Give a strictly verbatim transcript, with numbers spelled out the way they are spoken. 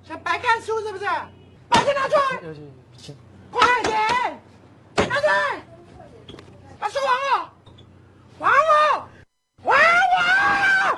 想白看书是不是？把钱拿出来！ 行行